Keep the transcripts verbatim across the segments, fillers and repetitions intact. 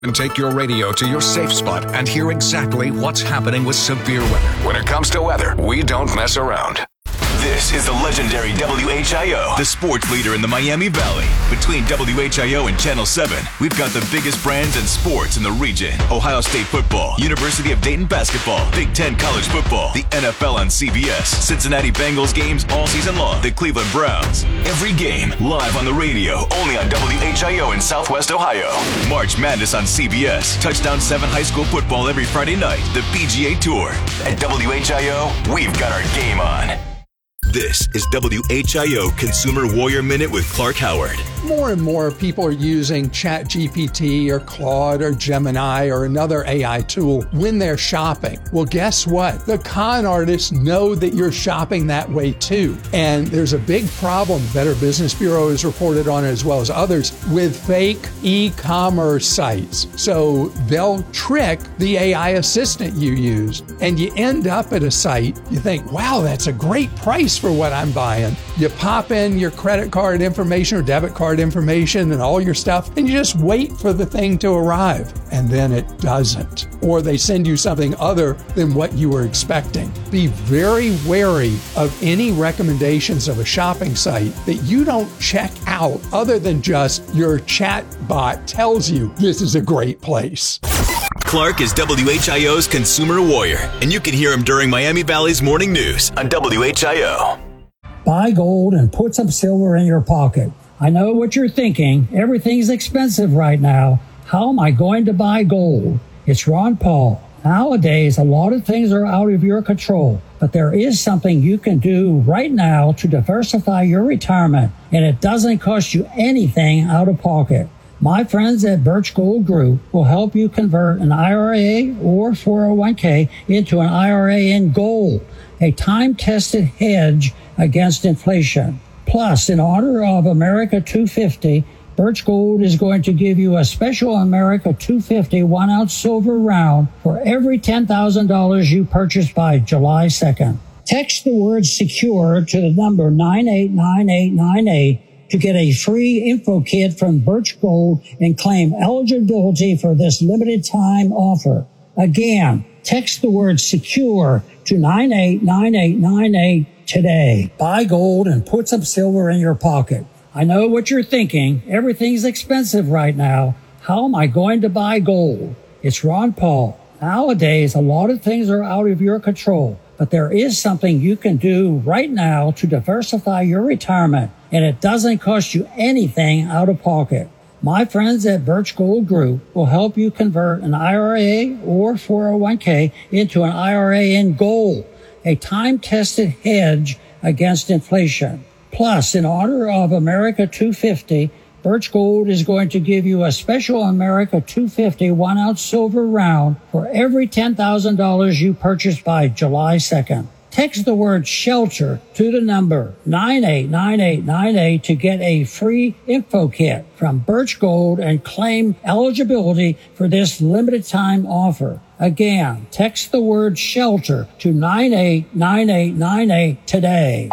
And take your radio to your safe spot and hear exactly what's happening with severe weather. When it comes to weather, we don't mess around. This is the legendary W H I O, the sports leader in the Miami Valley. Between W H I O and Channel seven, we've got the biggest brands and sports in the region. Ohio State football, University of Dayton basketball, Big Ten college football, the N F L on C B S, Cincinnati Bengals games all season long, the Cleveland Browns. Every game live on the radio, only on W H I O in Southwest Ohio. March Madness on C B S, Touchdown seven high school football every Friday night, the P G A Tour. At W H I O, we've got our game on. This is W H I O Consumer Warrior Minute with Clark Howard. More and more people are using ChatGPT or Claude or Gemini or another A I tool when they're shopping. Well, guess what? The con artists know that you're shopping that way too. And there's a big problem, Better Business Bureau has reported on it as well as others, with fake e-commerce sites. So they'll trick the A I assistant you use, and you end up at a site, you think, wow, that's a great price for what I'm buying. You pop in your credit card information or debit card information and all your stuff, and you just wait for the thing to arrive, and then it doesn't. Or they send you something other than what you were expecting. Be very wary of any recommendations of a shopping site that you don't check out other than just your chat bot tells you this is a great place. Clark is W H I O's Consumer Warrior, and you can hear him during Miami Valley's Morning News on W H I O. Buy gold and put some silver in your pocket. I know what you're thinking. Everything's expensive right now. How am I going to buy gold? It's Ron Paul. Nowadays, a lot of things are out of your control, but there is something you can do right now to diversify your retirement, and it doesn't cost you anything out of pocket. My friends at Birch Gold Group will help you convert an I R A or four oh one k into an I R A in gold, a time-tested hedge against inflation. Plus, in honor of America two fifty, Birch Gold is going to give you a special America two fifty one-ounce silver round for every ten thousand dollars you purchase by July second. Text the word SECURE to the number nine eight nine eight nine eight to get a free info kit from Birch Gold and claim eligibility for this limited time offer. Again, text the word SECURE to nine eight nine eight nine eight today. Buy gold and put some silver in your pocket. I know what you're thinking. Everything's expensive right now. How am I going to buy gold? It's Ron Paul. Nowadays, a lot of things are out of your control, but there is something you can do right now to diversify your retirement, and it doesn't cost you anything out of pocket. My friends at Birch Gold Group will help you convert an I R A or four oh one k into an I R A in gold, a time-tested hedge against inflation. Plus, in honor of America two fifty, Birch Gold is going to give you a special America two fifty one-ounce silver round for every ten thousand dollars you purchase by July second. Text the word SHELTER to the number nine eight nine eight nine eight to get a free info kit from Birch Gold and claim eligibility for this limited time offer. Again, text the word SHELTER to nine eight nine eight nine eight today.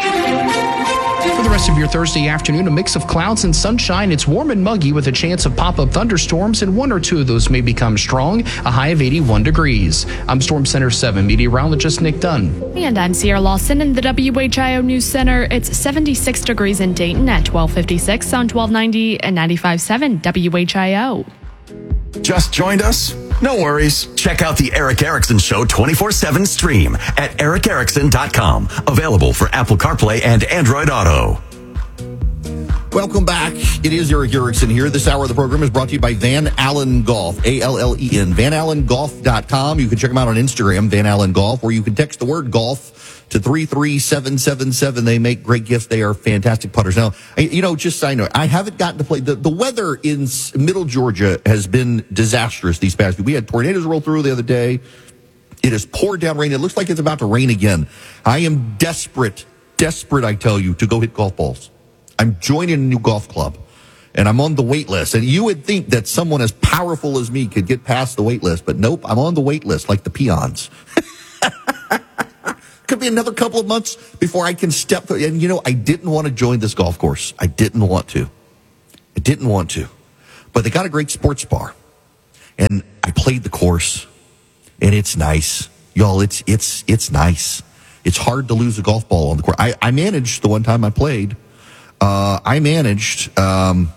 For the rest of your Thursday afternoon, a mix of clouds and sunshine. It's warm and muggy with a chance of pop-up thunderstorms, and one or two of those may become strong, a high of eighty-one degrees. I'm Storm Center seven meteorologist Nick Dunn. And I'm Sierra Lawson in the W H I O News Center. It's seventy-six degrees in Dayton at twelve fifty-six on twelve ninety and ninety-five point seven W H I O. Just joined us? No worries. Check out the Eric Erickson Show twenty-four seven stream at eric erickson dot com. Available for Apple CarPlay and Android Auto. Welcome back. It is Eric Erickson here. This hour of the program is brought to you by Van Allen Golf, A L L E N, van allen golf dot com. You can check them out on Instagram, Van Allen Golf, or you can text the word golf to three three seven seven seven. They make great gifts. They are fantastic putters. Now, I, you know, just so I know, I haven't gotten to play. The, the weather in middle Georgia has been disastrous these past weeks. We had tornadoes roll through the other day. It has poured down rain. It looks like it's about to rain again. I am desperate, desperate, I tell you, to go hit golf balls. I'm joining a new golf club, and I'm on the wait list. And you would think that someone as powerful as me could get past the wait list, but nope, I'm on the wait list like the peons. Could be another couple of months before I can step through. And, you know, I didn't want to join this golf course. I didn't want to. I didn't want to. But they got a great sports bar. And I played the course, and it's nice. Y'all, it's it's it's nice. It's hard to lose a golf ball on the course. I, I managed the one time I played. Uh, I managed. Um,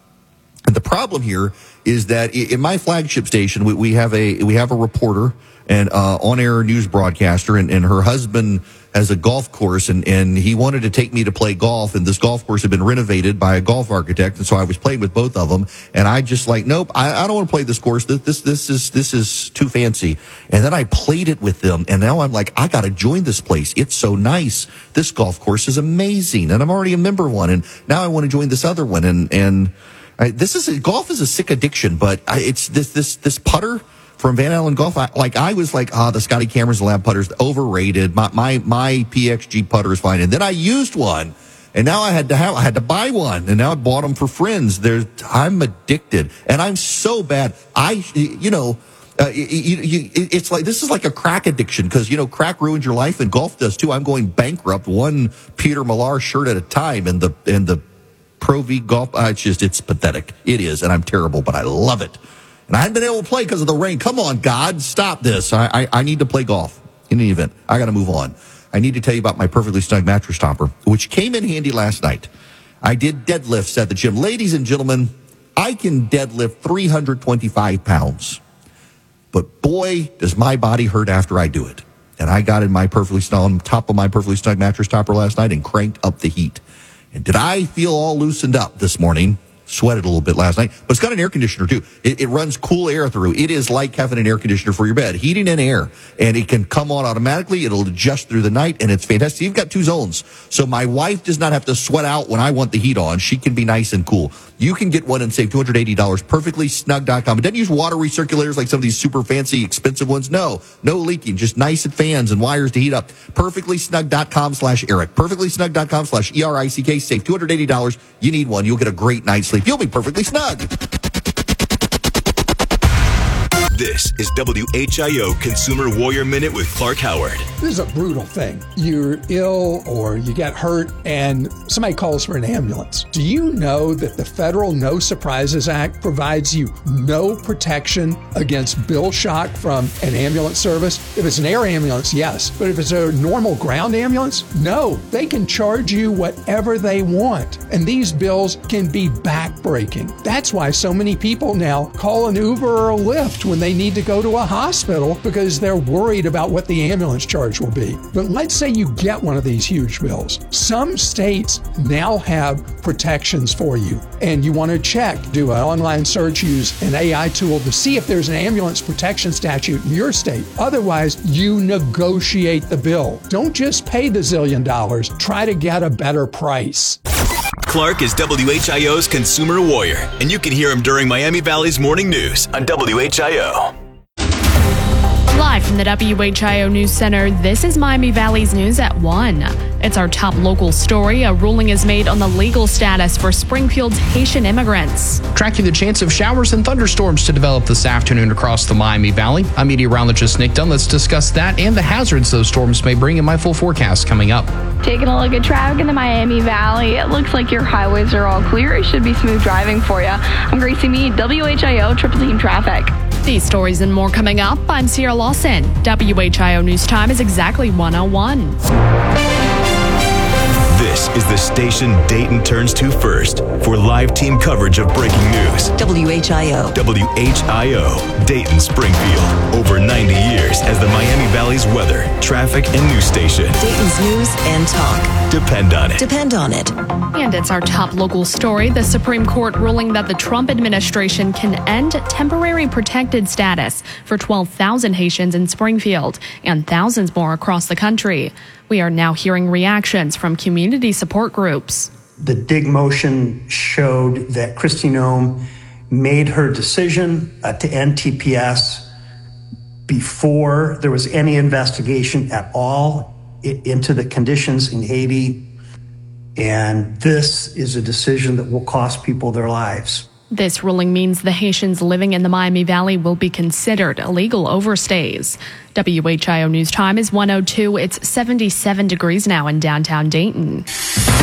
and the problem here is that in my flagship station, we, we have a we have a reporter and uh, on-air news broadcaster, and, and her husband has a golf course, and, and he wanted to take me to play golf, and this golf course had been renovated by a golf architect, and so I was playing with both of them, and I just like, nope, I, I don't want to play this course. This, this this is this is too fancy. And then I played it with them, and now I'm like, I got to join this place. It's so nice. This golf course is amazing, and I'm already a member of one, and now I want to join this other one, and and I, this is a, golf is a sick addiction, but I, it's this this this putter from Van Allen Golf. I, like I was like, ah, oh, the Scotty Cameron's Lab putter's overrated. My my my P X G putter is fine. And then I used one, and now I had to have I had to buy one, and now I bought them for friends. There's I'm addicted, and I'm so bad. I you know. Uh, you, you, it's like this is like a crack addiction, because you know crack ruins your life, and golf does too. I'm going bankrupt one Peter Millar shirt at a time, and the and the Pro V golf. Uh, it's just it's pathetic. It is, and I'm terrible, but I love it. And I haven't been able to play because of the rain. Come on, God, stop this. I, I, I need to play golf in any event. I got to move on. I need to tell you about my Perfectly Snug mattress topper, which came in handy last night. I did deadlifts at the gym. Ladies and gentlemen, I can deadlift three hundred twenty-five pounds. But boy, does my body hurt after I do it. And I got in my Perfectly Snug, on top of my Perfectly Snug mattress topper last night and cranked up the heat. And did I feel all loosened up this morning? Sweated a little bit last night, but it's got an air conditioner too. It, it runs cool air through. It is like having an air conditioner for your bed, heating and air, and it can come on automatically. It'll adjust through the night, and it's fantastic. You've got two zones, so my wife does not have to sweat out when I want the heat on. She can be nice and cool. You can get one and save two hundred eighty dollars. perfectly snug dot com. It doesn't use water recirculators like some of these super fancy, expensive ones. No, no leaking, just nice fans and wires to heat up. perfectly snug dot com slash Eric. perfectly snug dot com slash E R I C K. Save two hundred eighty dollars. You need one. You'll get a great night's sleep. You'll be perfectly snug. This is W H I O Consumer Warrior Minute with Clark Howard. This is a brutal thing. You're ill or you get hurt and somebody calls for an ambulance. Do you know that the federal No Surprises Act provides you no protection against bill shock from an ambulance service? If it's an air ambulance, yes. But if it's a normal ground ambulance, no. They can charge you whatever they want. And these bills can be backbreaking. That's why so many people now call an Uber or a Lyft when they They need to go to a hospital because they're worried about what the ambulance charge will be. But let's say you get one of these huge bills. Some states now have protections for you, and you want to check, do an online search, use an A I tool to see if there's an ambulance protection statute in your state. Otherwise, you negotiate the bill. Don't just pay the zillion dollars. Try to get a better price. Clark is W H I O's Consumer Warrior, and you can hear him during Miami Valley's Morning News on W H I O. Live from the W H I O News Center, this is Miami Valley's News at one. It's our top local story. A ruling is made on the legal status for Springfield's Haitian immigrants. Tracking the chance of showers and thunderstorms to develop this afternoon across the Miami Valley. I'm meteorologist Nick Dunn. Let's discuss that and the hazards those storms may bring in my full forecast coming up. Taking a look at traffic in the Miami Valley. It looks like your highways are all clear. It should be smooth driving for you. I'm Gracie Mead, W H I O Triple Team Traffic. These stories and more coming up. I'm Sierra Lawson. W H I O News Time is exactly one oh one. This is the station Dayton turns to first for live team coverage of breaking news. W H I O. W H I O, Dayton Springfield. Over ninety years as the Miami Valley's weather, traffic, and news station. Dayton's news and talk. Depend on it. Depend on it. And it's our top local story. The Supreme Court ruling that the Trump administration can end temporary protected status for twelve thousand Haitians in Springfield and thousands more across the country. We are now hearing reactions from community support groups. The dig motion showed that Kristi Noem made her decision uh, to end T P S before there was any investigation at all into the conditions in Haiti. And this is a decision that will cost people their lives. This ruling means the Haitians living in the Miami Valley will be considered illegal overstays. W H I O News Time is one oh two. It's seventy-seven degrees now in downtown Dayton.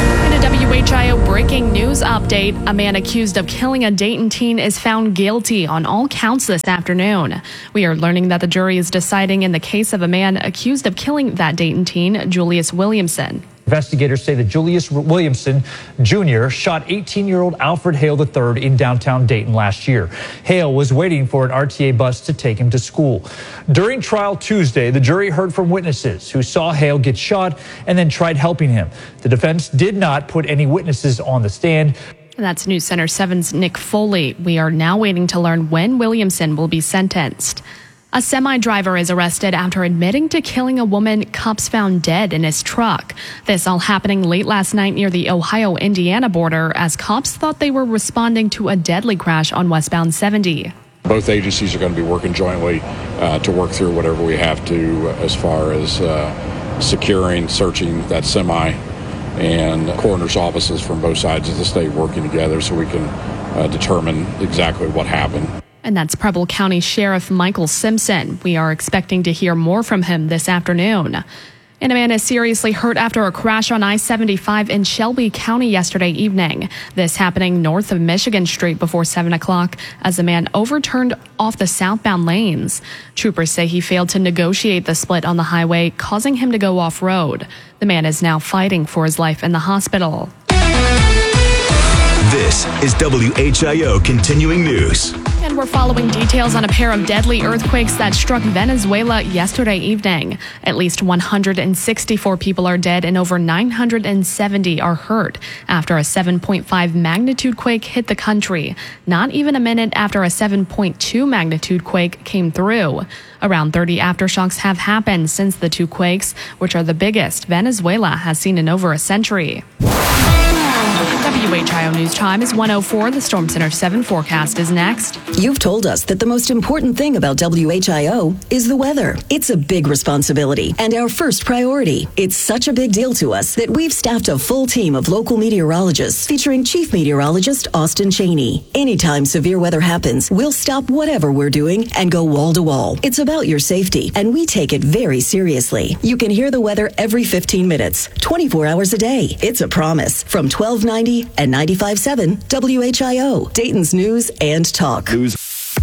In a W H I O breaking news update, a man accused of killing a Dayton teen is found guilty on all counts this afternoon. We are learning that the jury is deciding in the case of a man accused of killing that Dayton teen, Julius Williamson. Investigators say that Julius Williamson Junior shot eighteen-year-old Alfred Hale the third in downtown Dayton last year. Hale was waiting for an R T A bus to take him to school. During trial Tuesday, the jury heard from witnesses who saw Hale get shot and then tried helping him. The defense did not put any witnesses on the stand. That's News Center seven's Nick Foley. We are now waiting to learn when Williamson will be sentenced. A semi-driver is arrested after admitting to killing a woman cops found dead in his truck. This all happening late last night near the Ohio-Indiana border as cops thought they were responding to a deadly crash on westbound seventy. Both agencies are going to be working jointly uh, to work through whatever we have to uh, as far as uh, securing, searching that semi, and coroner's offices from both sides of the state working together so we can uh, determine exactly what happened. And that's Preble County Sheriff Michael Simpson. We are expecting to hear more from him this afternoon. And a man is seriously hurt after a crash on I seventy-five in Shelby County yesterday evening. This happening north of Michigan Street before seven o'clock as a man overturned off the southbound lanes. Troopers say he failed to negotiate the split on the highway, causing him to go off-road. The man is now fighting for his life in the hospital. This is W H I O Continuing News. And we're following details on a pair of deadly earthquakes that struck Venezuela yesterday evening. At least one hundred sixty-four people are dead and over nine hundred seventy are hurt after a seven point five magnitude quake hit the country. Not even a minute after a seven point two magnitude quake came through. Around thirty aftershocks have happened since the two quakes, which are the biggest Venezuela has seen in over a century. W H I O News Time is one oh four. The Storm Center seven forecast is next. You've told us that the most important thing about W H I O is the weather. It's a big responsibility and our first priority. It's such a big deal to us that we've staffed a full team of local meteorologists featuring Chief Meteorologist Austin Cheney. Anytime severe weather happens, we'll stop whatever we're doing and go wall to wall. It's about your safety, and we take it very seriously. You can hear the weather every fifteen minutes, twenty-four hours a day. It's a promise from twelve ninety and ninety-five point seven W H I O, Dayton's News and Talk. News.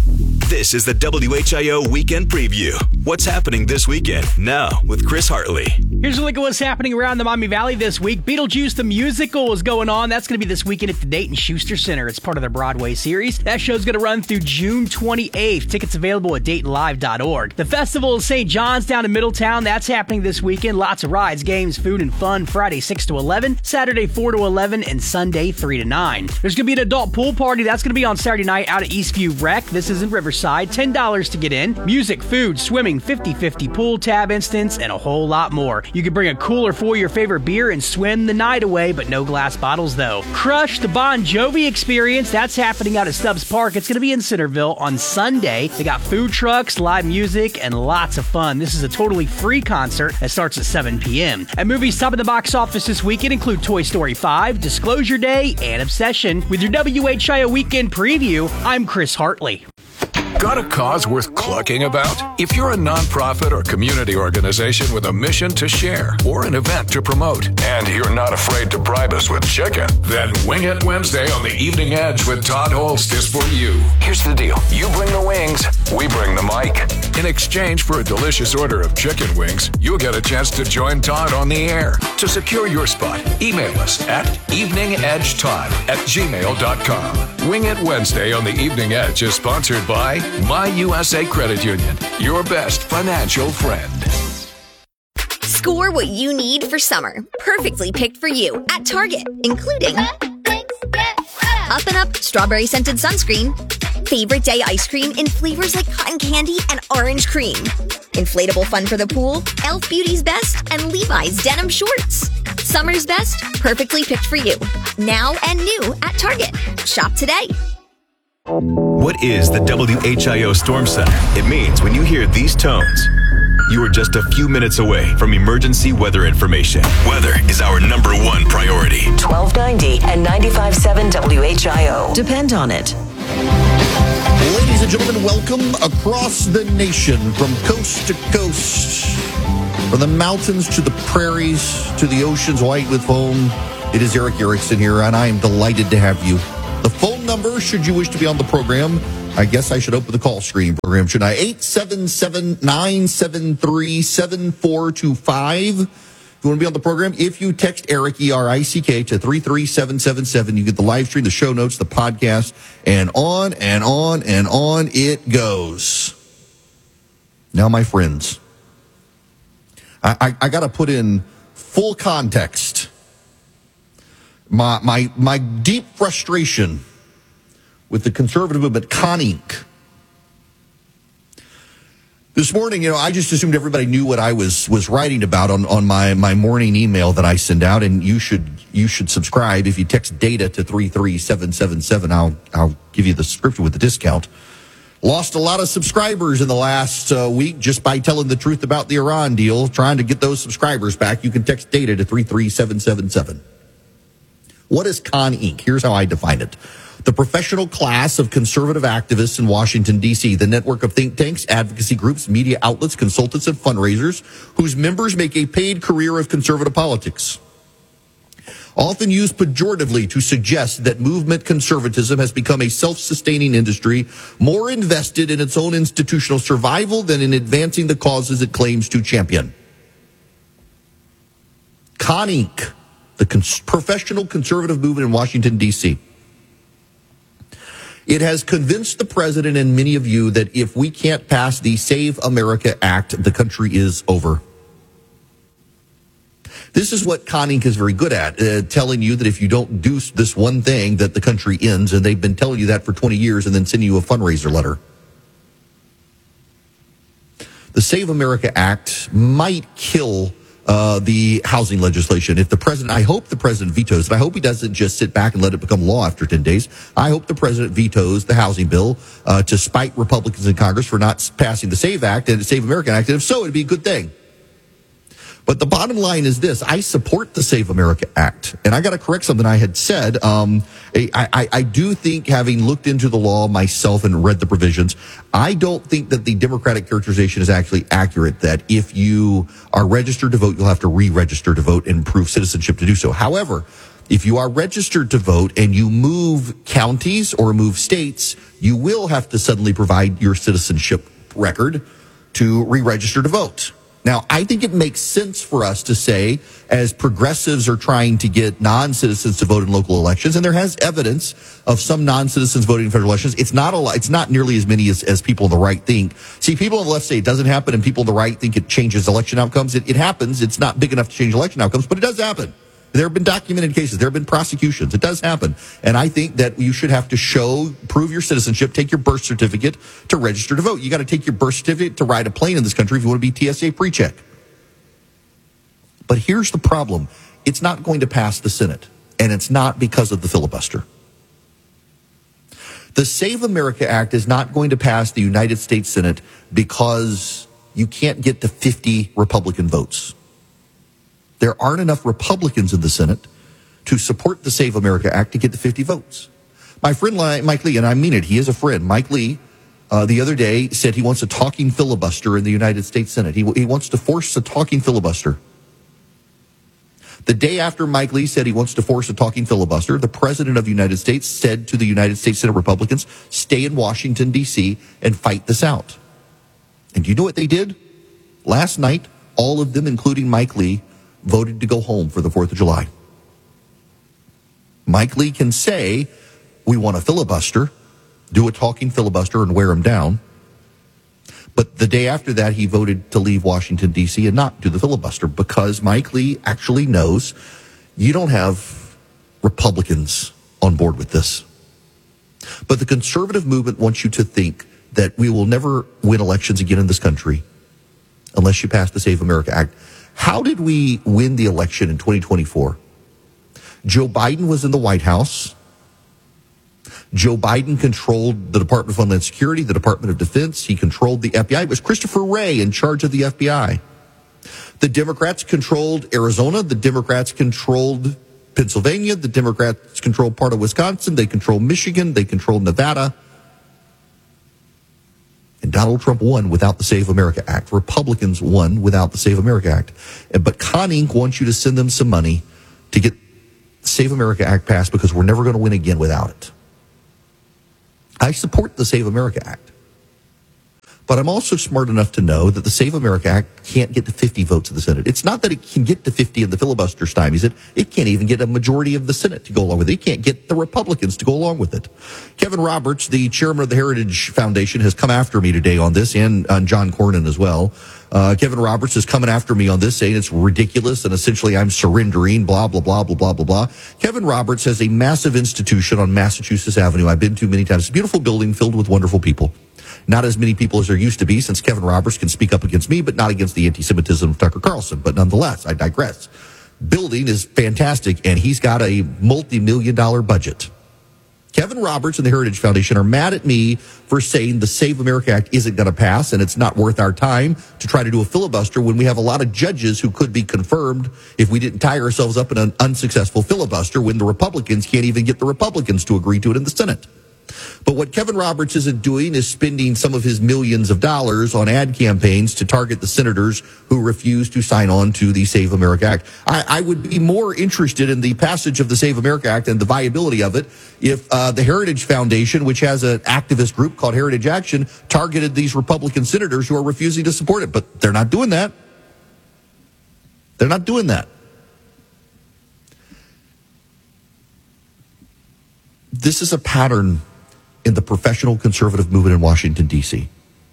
This is the W H I O Weekend Preview. What's happening this weekend? Now with Chris Hartley. Here's a look at what's happening around the Miami Valley this week. Beetlejuice the Musical is going on. That's going to be this weekend at the Dayton Schuster Center. It's part of their Broadway series. That show's going to run through June twenty-eighth. Tickets available at Dayton Live dot org. The Festival of Saint John's down in Middletown. That's happening this weekend. Lots of rides, games, food, and fun. Friday six to eleven, Saturday four to eleven, and Sunday three to nine. There's going to be an adult pool party. That's going to be on Saturday night out at Eastview Rec. This is in Riverside. ten dollars to get in. Music, food, swimming, fifty fifty pool tab instance, and a whole lot more. You can bring a cooler for your favorite beer and swim the night away, but no glass bottles though. Crush the Bon Jovi experience. That's happening out at Stubbs Park. It's going to be in Centerville on Sunday. They got food trucks, live music, and lots of fun. This is a totally free concert that starts at seven p.m. And movies top of the box office this weekend include Toy Story five, Disclosure Day, and Obsession. With your W H I O Weekend Preview, I'm Chris Hartley. Got a cause worth clucking about? If you're a nonprofit or community organization with a mission to share or an event to promote, and you're not afraid to bribe us with chicken, then Wing It Wednesday on the Evening Edge with Todd Holst is for you. Here's the deal. You bring the wings, we bring the mic. In exchange for a delicious order of chicken wings, you'll get a chance to join Todd on the air. To secure your spot, email us at eveningedgetodd at gmail dot com. Wing It Wednesday on the Evening Edge is sponsored by My U S A Credit Union, your best financial friend. Score what you need for summer, perfectly picked for you at Target, including Up and Up Strawberry Scented Sunscreen, Favorite Day Ice Cream in flavors like cotton candy and orange cream, Inflatable Fun for the Pool, e l f Beauty's Best, and Levi's Denim Shorts. Summer's best, perfectly picked for you, now and new at Target. Shop today. What is the W H I O Storm Center? It means when you hear these tones, you are just a few minutes away from emergency weather information. Weather is our number one priority. twelve ninety and ninety-five point seven W H I O. Depend on it. Ladies and gentlemen, welcome across the nation from coast to coast, from the mountains to the prairies to the oceans white with foam. It is Eric Erickson here, and I am delighted to have you. The phone number, should you wish to be on the program, I guess I should open the call screening program, shouldn't I? eight seven seven, nine seven three, seven four two five. If you want to be on the program, if you text Eric, E R I C K, to three three seven seven seven, you get the live stream, the show notes, the podcast, and on and on and on it goes. Now, my friends, I, I, I got to put in full context. My, my, my deep frustration with the conservative movement, Con Incorporated. This morning, you know, I just assumed everybody knew what I was was writing about on, on my, my morning email that I send out, and you should you should subscribe. If you text data to three three seven seven seven, I'll I'll give you the subscription with the discount. Lost a lot of subscribers in the last uh, week just by telling the truth about the Iran deal. Trying to get those subscribers back, you can text data to three three seven seven seven. What is Con Incorporated? Here's how I define it. The professional class of conservative activists in Washington, D C, the network of think tanks, advocacy groups, media outlets, consultants, and fundraisers whose members make a paid career of conservative politics. Often used pejoratively to suggest that movement conservatism has become a self-sustaining industry, more invested in its own institutional survival than in advancing the causes it claims to champion. Con Incorporated, the cons- professional conservative movement in Washington, D C, it has convinced the president and many of you that if we can't pass the Save America Act, the country is over. This is what Con Incorporated is very good at, uh, telling you that if you don't do this one thing, that the country ends, and they've been telling you that for twenty years and then sending you a fundraiser letter. The Save America Act might kill Uh, the housing legislation. If the president, I hope the president vetoes it. I hope he doesn't just sit back and let it become law after ten days. I hope the president vetoes the housing bill uh, to spite Republicans in Congress for not passing the SAVE Act and the Save America Act. And if so, it'd be a good thing. But the bottom line is this. I support the Save America Act. And I got to correct something I had said. Um, I, I, I do think, having looked into the law myself and read the provisions, I don't think that the Democratic characterization is actually accurate, that if you are registered to vote, you'll have to re-register to vote and prove citizenship to do so. However, if you are registered to vote and you move counties or move states, you will have to suddenly provide your citizenship record to re-register to vote. Now, I think it makes sense for us to say, as progressives are trying to get non-citizens to vote in local elections, and there has evidence of some non-citizens voting in federal elections. It's not a lot, it's not nearly as many as, as people on the right think. See, people on the left say it doesn't happen, and people on the right think it changes election outcomes. It, it happens. It's not big enough to change election outcomes, but it does happen. There have been documented cases. There have been prosecutions. It does happen. And I think that you should have to show, prove your citizenship, take your birth certificate to register to vote. You got to take your birth certificate to ride a plane in this country if you want to be T S A pre-check. But here's the problem. It's not going to pass the Senate, and it's not because of the filibuster. The Save America Act is not going to pass the United States Senate because you can't get to fifty Republican votes. There aren't enough Republicans in the Senate to support the Save America Act to get to fifty votes. My friend Mike Lee, and I mean it, he is a friend. Mike Lee, uh, the other day said he wants a talking filibuster in the United States Senate. He, he wants to force a talking filibuster. The day after Mike Lee said he wants to force a talking filibuster, the president of the United States said to the United States Senate Republicans, stay in Washington, D C, and fight this out. And do you know what they did? Last night, all of them, including Mike Lee, voted to go home for the fourth of July. Mike Lee can say, we want a filibuster, do a talking filibuster and wear him down. But the day after that, he voted to leave Washington, D C and not do the filibuster because Mike Lee actually knows you don't have Republicans on board with this. But the conservative movement wants you to think that we will never win elections again in this country unless you pass the Save America Act. How did we win the election in twenty twenty-four? Joe Biden was in the White House. Joe Biden controlled the Department of Homeland Security, the Department of Defense. He controlled the F B I. It was Christopher Wray in charge of the F B I. The Democrats controlled Arizona. The Democrats controlled Pennsylvania. The Democrats controlled part of Wisconsin. They controlled Michigan. They controlled Nevada. And Donald Trump won without the Save America Act. Republicans won without the Save America Act. But Con Incorporated wants you to send them some money to get Save America Act passed because we're never going to win again without it. I support the Save America Act. But I'm also smart enough to know that the Save America Act can't get to fifty votes in the Senate. It's not that it can get to fifty and the filibuster stymies it. It can't even get a majority of the Senate to go along with it. It can't get the Republicans to go along with it. Kevin Roberts, the chairman of the Heritage Foundation, has come after me today on this, and on John Cornyn as well. Uh, Kevin Roberts is coming after me on this, saying it's ridiculous and essentially I'm surrendering, blah, blah, blah, blah, blah, blah, blah. Kevin Roberts has a massive institution on Massachusetts Avenue I've been to many times. It's a beautiful building filled with wonderful people. Not as many people as there used to be, since Kevin Roberts can speak up against me, but not against the anti-Semitism of Tucker Carlson. But nonetheless, I digress. Building is fantastic, and he's got a multi-million dollar budget. Kevin Roberts and the Heritage Foundation are mad at me for saying the Save America Act isn't going to pass, and it's not worth our time to try to do a filibuster when we have a lot of judges who could be confirmed if we didn't tie ourselves up in an unsuccessful filibuster when the Republicans can't even get the Republicans to agree to it in the Senate. But what Kevin Roberts isn't doing is spending some of his millions of dollars on ad campaigns to target the senators who refuse to sign on to the Save America Act. I, I would be more interested in the passage of the Save America Act and the viability of it if uh, the Heritage Foundation, which has an activist group called Heritage Action, targeted these Republican senators who are refusing to support it. But they're not doing that. They're not doing that. This is a pattern in the professional conservative movement in Washington, D C.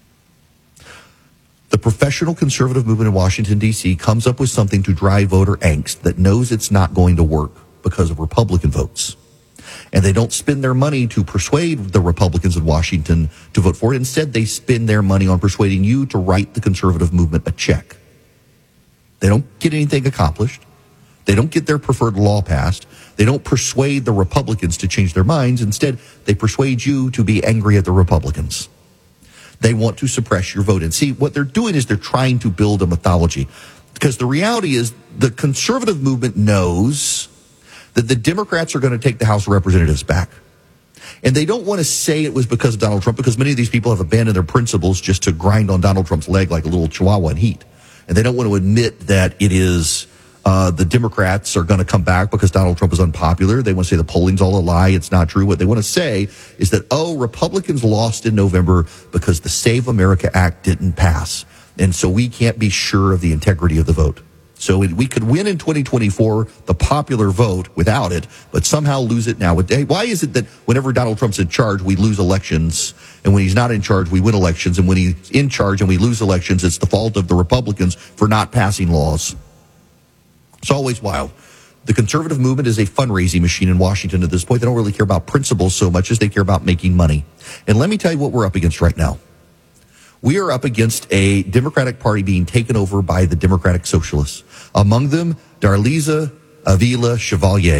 The professional conservative movement in Washington, D C comes up with something to drive voter angst that knows it's not going to work because of Republican votes. And they don't spend their money to persuade the Republicans in Washington to vote for it. Instead, they spend their money on persuading you to write the conservative movement a check. They don't get anything accomplished. They don't get their preferred law passed. They don't persuade the Republicans to change their minds. Instead, they persuade you to be angry at the Republicans. They want to suppress your vote. And see, what they're doing is they're trying to build a mythology. Because the reality is the conservative movement knows that the Democrats are going to take the House of Representatives back. And they don't want to say it was because of Donald Trump, because many of these people have abandoned their principles just to grind on Donald Trump's leg like a little chihuahua in heat. And they don't want to admit that it is Uh, the Democrats are going to come back because Donald Trump is unpopular. They want to say the polling's all a lie. It's not true. What they want to say is that, oh, Republicans lost in November because the Save America Act didn't pass. And so we can't be sure of the integrity of the vote. So it, we could win in twenty twenty-four, the popular vote, without it, but somehow lose it now. Hey, why is it that whenever Donald Trump's in charge, we lose elections, and when he's not in charge, we win elections, and when he's in charge and we lose elections, it's the fault of the Republicans for not passing laws? It's always wild. The conservative movement is a fundraising machine in Washington at this point. They don't really care about principles so much as they care about making money. And let me tell you what we're up against right now. We are up against a Democratic Party being taken over by the Democratic Socialists. Among them, Darlisa Avila Chevalier.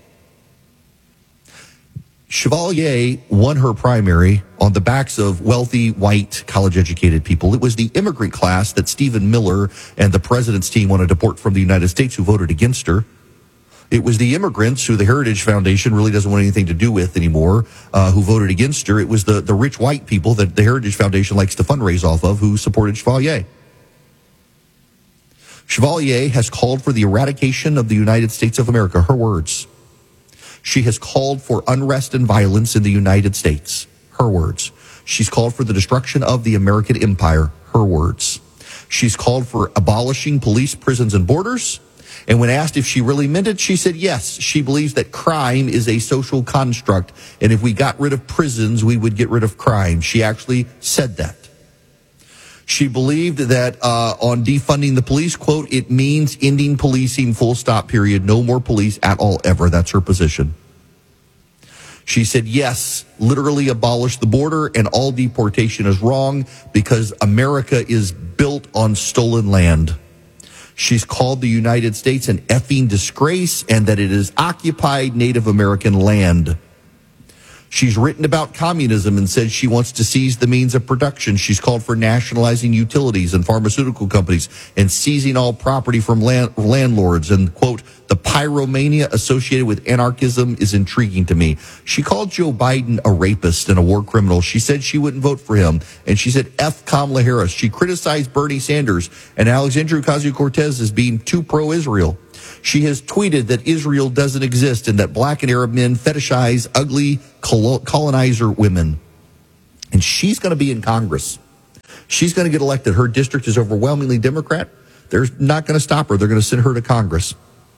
Chevalier won her primary on the backs of wealthy, white, college-educated people. It was the immigrant class that Stephen Miller and the president's team wanted to deport from the United States who voted against her. It was the immigrants who the Heritage Foundation really doesn't want anything to do with anymore, uh, who voted against her. It was the, the rich white people that the Heritage Foundation likes to fundraise off of who supported Chevalier. Chevalier has called for the eradication of the United States of America, her words. She has called for unrest and violence in the United States, her words. She's called for the destruction of the American empire, her words. She's called for abolishing police, prisons, and borders. And when asked if she really meant it, she said yes. She believes that crime is a social construct, and if we got rid of prisons, we would get rid of crime. She actually said that. She believed that uh, on defunding the police, quote, it means ending policing, full stop, period. No more police at all, ever. That's her position. She said, yes, literally abolish the border, and all deportation is wrong because America is built on stolen land. She's called the United States an effing disgrace and that it is occupied Native American land. She's written about communism and said she wants to seize the means of production. She's called for nationalizing utilities and pharmaceutical companies and seizing all property from land, landlords. And, quote, the pyromania associated with anarchism is intriguing to me. She called Joe Biden a rapist and a war criminal. She said she wouldn't vote for him. And she said F Kamala Harris. She criticized Bernie Sanders and Alexandria Ocasio-Cortez as being too pro-Israel. She has tweeted that Israel doesn't exist and that black and Arab men fetishize ugly colonizer women. And she's going to be in Congress. She's going to get elected. Her district is overwhelmingly Democrat. They're not going to stop her. They're going to send her to Congress.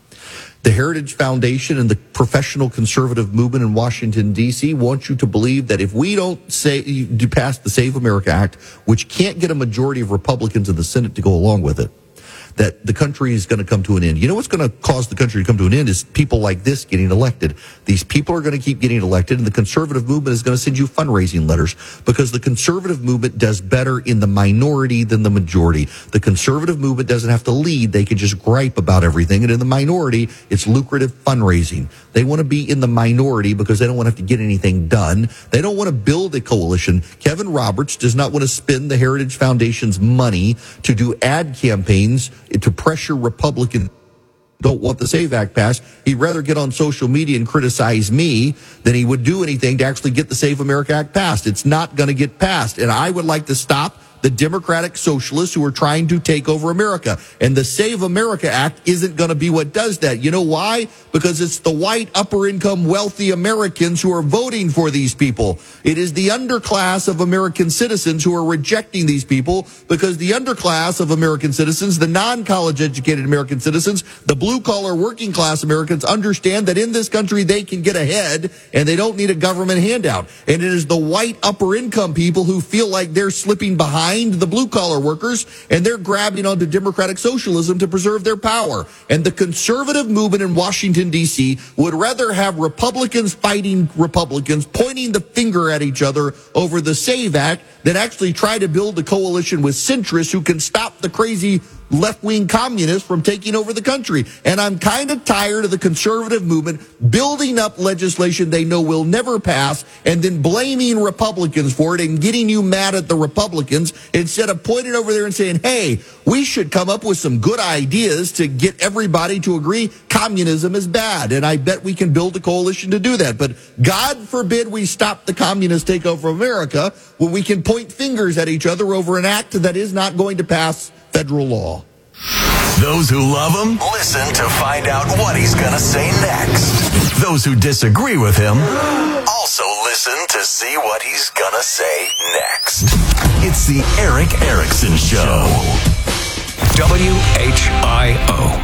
The Heritage Foundation and the professional conservative movement in Washington, D C want you to believe that if we don't say do pass the Save America Act, which can't get a majority of Republicans in the Senate to go along with it, that the country is going to come to an end. You know what's going to cause the country to come to an end is people like this getting elected. These people are going to keep getting elected, and the conservative movement is going to send you fundraising letters because the conservative movement does better in the minority than the majority. The conservative movement doesn't have to lead. They can just gripe about everything. And in the minority, it's lucrative fundraising. They want to be in the minority because they don't want to have to get anything done. They don't want to build a coalition. Kevin Roberts does not want to spend the Heritage Foundation's money to do ad campaigns to pressure Republicans don't want the SAVE Act passed. He'd rather get on social media and criticize me than he would do anything to actually get the Save America Act passed. It's not going to get passed. And I would like to stop the Democratic socialists who are trying to take over America. And the Save America Act isn't going to be what does that. You know why? Because it's the white, upper-income, wealthy Americans who are voting for these people. It is the underclass of American citizens who are rejecting these people because the underclass of American citizens, the non-college educated American citizens, the blue-collar working class Americans understand that in this country they can get ahead and they don't need a government handout. And it is the white, upper-income people who feel like they're slipping behind the blue-collar workers, and they're grabbing onto democratic socialism to preserve their power. And the conservative movement in Washington, D C would rather have Republicans fighting Republicans, pointing the finger at each other over the SAVE Act than actually try to build a coalition with centrists who can stop the crazy left-wing communists from taking over the country. And I'm kind of tired of the conservative movement building up legislation they know will never pass and then blaming Republicans for it and getting you mad at the Republicans instead of pointing over there and saying, hey, we should come up with some good ideas to get everybody to agree communism is bad. And I bet we can build a coalition to do that. But God forbid we stop the communist takeover of America when we can point fingers at each other over an act that is not going to pass federal law. Those who love him, listen to find out what he's going to say next. Those who disagree with him, also listen to see what he's going to say next. It's the Erick Erickson Show. W H I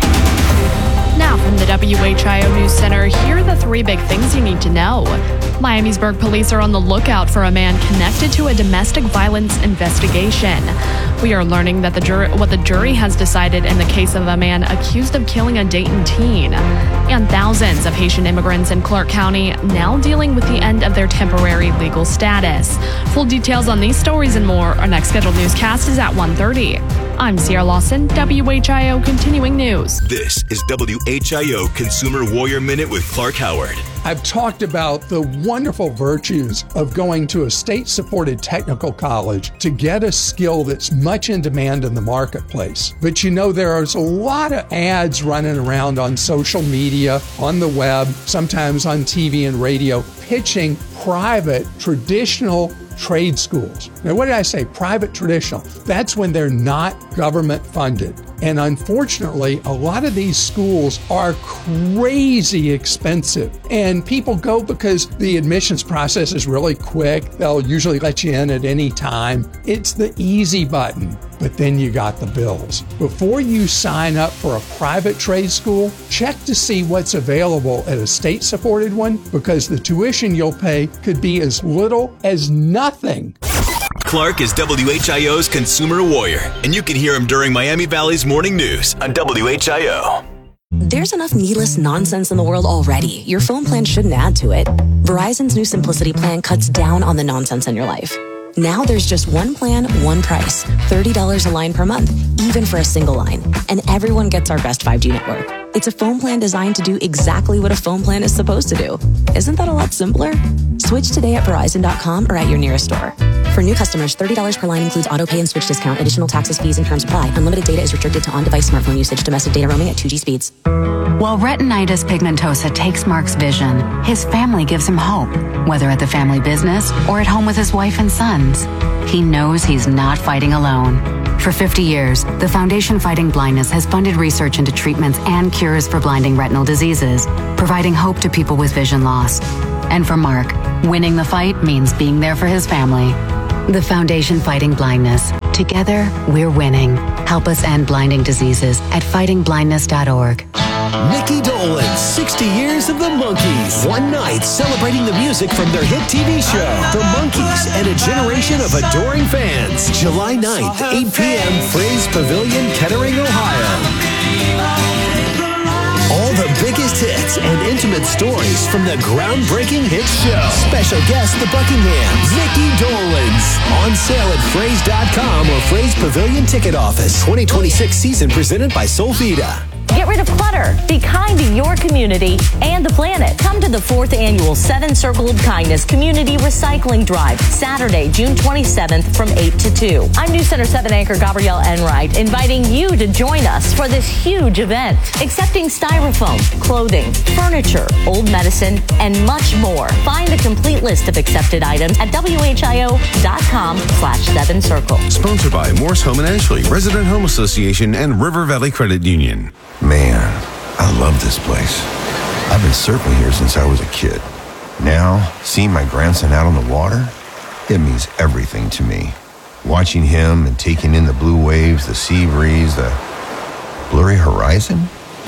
O. Now from the W H I O News Center, here are the three big things you need to know. Miamisburg police are on the lookout for a man connected to a domestic violence investigation. We are learning that the jury, what the jury has decided in the case of a man accused of killing a Dayton teen. And thousands of Haitian immigrants in Clark County now dealing with the end of their temporary legal status. Full details on these stories and more. Our next scheduled newscast is at one thirty. I'm Sierra Lawson, W H I O Continuing News. This is W H I O Consumer Warrior Minute with Clark Howard. I've talked about the wonderful virtues of going to a state-supported technical college to get a skill that's much in demand in the marketplace. But you know, there's a lot of ads running around on social media, on the web, sometimes on T V and radio, pitching private, traditional trade schools. Now, what did I say? Private traditional. That's when they're not government funded. And unfortunately, a lot of these schools are crazy expensive. And people go because the admissions process is really quick. They'll usually let you in at any time. It's the easy button. But then you got the bills. Before you sign up for a private trade school, check to see what's available at a state-supported one, because the tuition you'll pay could be as little as nothing. Clark is W H I O's Consumer Warrior, and you can hear him during Miami Valley's Morning News on W H I O. There's enough needless nonsense in the world already. Your phone plan shouldn't add to it. Verizon's new Simplicity plan cuts down on the nonsense in your life. Now there's just one plan, one price, thirty dollars a line per month, even for a single line. And everyone gets our best five G network. It's a phone plan designed to do exactly what a phone plan is supposed to do. Isn't that a lot simpler? Switch today at Verizon dot com or at your nearest store. For new customers, thirty dollars per line includes auto pay and switch discount. Additional taxes, fees, and terms apply. Unlimited data is restricted to on-device smartphone usage. Domestic data roaming at two G speeds. While retinitis pigmentosa takes Mark's vision, his family gives him hope, whether at the family business or at home with his wife and sons. He knows he's not fighting alone. For fifty years, the Foundation Fighting Blindness has funded research into treatments and cures for blinding retinal diseases, providing hope to people with vision loss. And for Mark, winning the fight means being there for his family. The Foundation Fighting Blindness. Together, we're winning. Help us end blinding diseases at fighting blindness dot org. Mickey Dolenz, sixty years of the Monkees. One night celebrating the music from their hit T V show, The Monkees, and a generation of adoring fans. July ninth, eight p.m., Fraze Pavilion, Kettering, Ohio. All the biggest hits and intimate stories from the groundbreaking hit show. Special guest, the Buckinghams, Mickey Dolenz. On sale at fraze dot com or Fraze Pavilion Ticket Office. twenty twenty-six season presented by Solvita. Get rid of clutter. Be kind to your community and the planet. Come to the fourth annual Seven Circle of Kindness Community Recycling Drive, Saturday, June twenty-seventh from eight to two. I'm News Center seven anchor Gabrielle Enright, inviting you to join us for this huge event. Accepting styrofoam, clothing, furniture, old medicine, and much more. Find the complete list of accepted items at W H I O dot com slash seven circle. Sponsored by Morse Home and Ashley, Resident Home Association, and River Valley Credit Union. Man, I love this place. I've been surfing here since I was a kid. Now, seeing my grandson out on the water, it means everything to me. Watching him and taking in the blue waves, the sea breeze, the blurry horizon.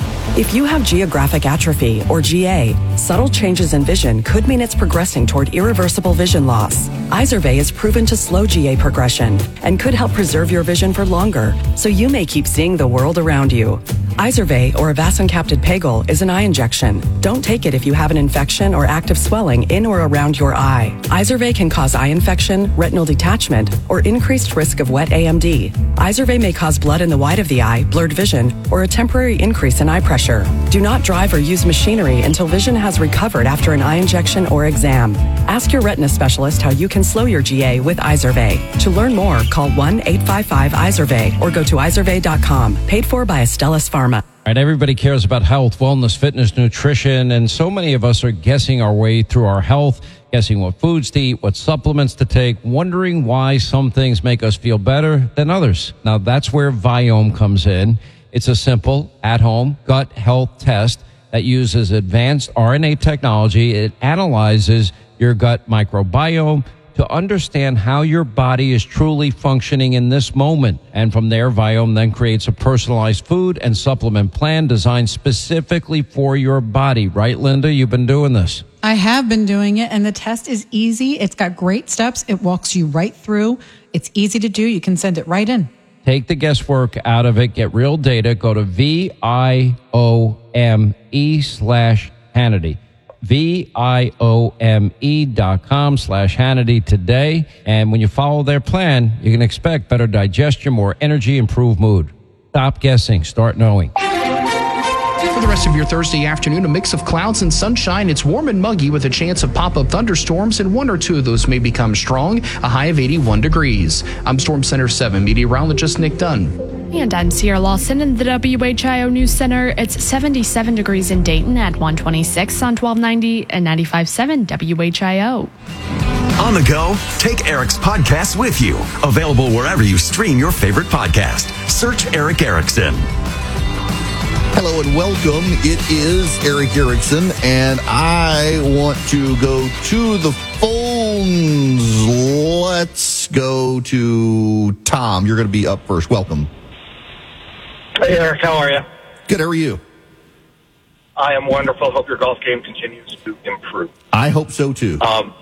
If you have geographic atrophy, or G A, subtle changes in vision could mean it's progressing toward irreversible vision loss. Izervay is proven to slow G A progression and could help preserve your vision for longer, so you may keep seeing the world around you. Izervay, or avacincaptad pegol, is an eye injection. Don't take it if you have an infection or active swelling in or around your eye. Izervay can cause eye infection, retinal detachment, or increased risk of wet A M D. Izervay may cause blood in the white of the eye, blurred vision, or a temporary increase in eye pressure. Do not drive or use machinery until vision has recovered after an eye injection or exam. Ask your retina specialist how you can slow your G A with Izervay. To learn more, call one eight five five Izervay or go to izervay dot com. Paid for by Astellas Pharma. All right, everybody cares about health, wellness, fitness, nutrition, and so many of us are guessing our way through our health, guessing what foods to eat, what supplements to take, wondering why some things make us feel better than others. Now, that's where Viome comes in. It's a simple, at-home gut health test that uses advanced R N A technology. It analyzes your gut microbiome to understand how your body is truly functioning in this moment. And from there, Viome then creates a personalized food and supplement plan designed specifically for your body. Right, Linda? You've been doing this. I have been doing it, and the test is easy. It's got great steps. It walks you right through. It's easy to do. You can send it right in. Take the guesswork out of it. Get real data. Go to V I O M E slash Hannity. V I O M E dot com slash Hannity today. And when you follow their plan, you can expect better digestion, more energy, improved mood. Stop guessing. Start knowing. For the rest of your Thursday afternoon, a mix of clouds and sunshine. It's warm and muggy with a chance of pop-up thunderstorms, and one or two of those may become strong, a high of eighty-one degrees. I'm Storm Center seven meteorologist Nick Dunn. And I'm Sierra Lawson in the W H I O News Center. It's seventy-seven degrees in Dayton at one twenty-six on twelve ninety and ninety-five point seven W H I O. On the go, take Eric's podcast with you. Available wherever you stream your favorite podcast. Search Eric Erickson. Hello and welcome. It is Eric Erickson, and I want to go to the phones. Let's go to Tom. You're going to be up first. Welcome. Hey, Eric. How are you? Good. How are you? I am wonderful. Hope your golf game continues to improve. I hope so, too. Um,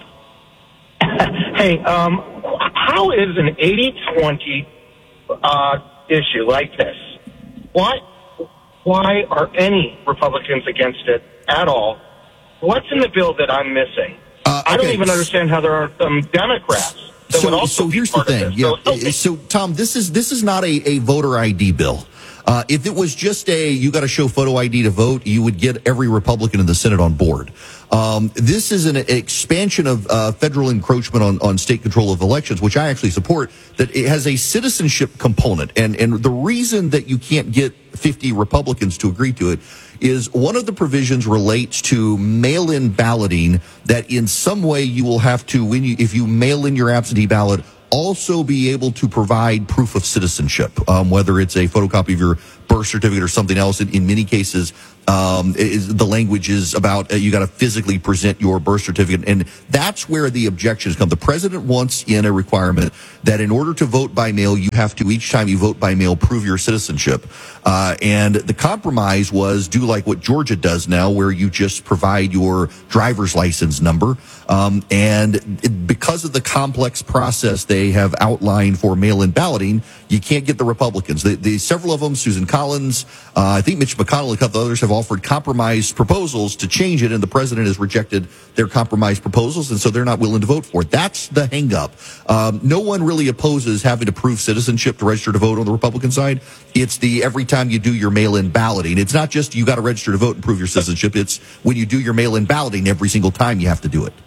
hey, um, how is an eighty twenty uh, issue like this? Why? Why are any Republicans against it at all? What's in the bill that I'm missing? Uh, okay. I don't even understand how there are some Democrats that would So, also so be here's the part of thing. this. Yeah. So, okay. So, Tom, this is this is not a, a voter I D bill. Uh, if it was just a, you got to show photo I D to vote, you would get every Republican in the Senate on board. Um, this is an expansion of uh, federal encroachment on, on state control of elections, which I actually support, that it has a citizenship component. And, and the reason that you can't get fifty Republicans to agree to it is one of the provisions relates to mail-in balloting, that in some way you will have to, when you, if you mail in your absentee ballot, also be able to provide proof of citizenship, um, whether it's a photocopy of your birth certificate or something else. In, in many cases, um, is, the language is about uh, you got to physically present your birth certificate, and that's where the objections come. The president wants in a requirement that in order to vote by mail, you have to, each time you vote by mail, prove your citizenship. Uh, and the compromise was do like what Georgia does now, where you just provide your driver's license number. Um, and it, because of the complex process they have outlined for mail-in balloting, you can't get the Republicans. The, the, several of them, Susan Collins, uh, I think Mitch McConnell, a couple others, have offered compromise proposals to change it, and the president has rejected their compromise proposals, and so they're not willing to vote for it. That's the hang-up. Um, no one really opposes having to prove citizenship to register to vote on the Republican side. It's the every time you do your mail-in balloting. It's not just you got to register to vote and prove your citizenship. It's when you do your mail-in balloting, every single time you have to do it.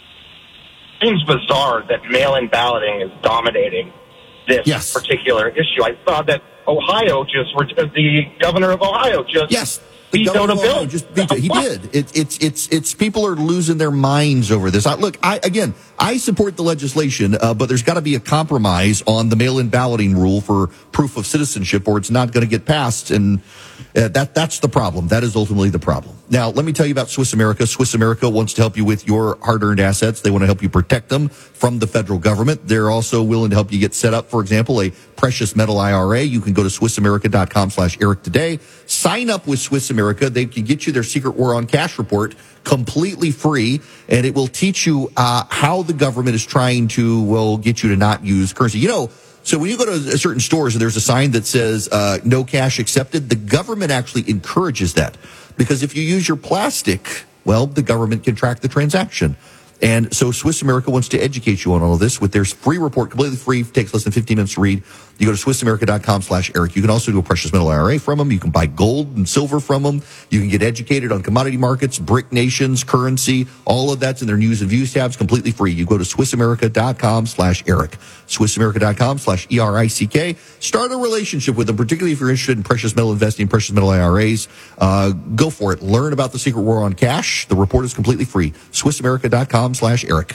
It seems bizarre that mail-in balloting is dominating this yes. particular issue. I thought that Ohio just, the governor of Ohio just yes. vetoed a bill. Just veto. He did. It, it's it's it's people are losing their minds over this. I, look, I again, I support the legislation, uh, but there's got to be a compromise on the mail-in balloting rule for proof of citizenship, or it's not going to get passed. And uh, that that's the problem. That is ultimately the problem. Now, let me tell you about Swiss America. Swiss America wants to help you with your hard-earned assets. They want to help you protect them from the federal government. They're also willing to help you get set up, for example, a precious metal I R A. You can go to Swiss America dot com slash Eric today. Sign up with Swiss America. They can get you their secret war on cash report completely free, and it will teach you uh, how the government is trying to, well, get you to not use currency. You know, so when you go to certain stores and there's a sign that says uh, no cash accepted, the government actually encourages that. Because if you use your plastic, well, the government can track the transaction. And so Swiss America wants to educate you on all of this with their free report, completely free, takes less than fifteen minutes to read. You go to Swiss America dot com slash Eric. You can also do a precious metal I R A from them. You can buy gold and silver from them. You can get educated on commodity markets, BRIC nations, currency. All of that's in their news and views tabs, completely free. You go to Swiss America dot com slash Eric. Swiss America dot com slash E R I C K. Start a relationship with them, particularly if you're interested in precious metal investing, precious metal I R As. Uh, go for it. Learn about the secret war on cash. The report is completely free. Swiss America dot com slash Eric.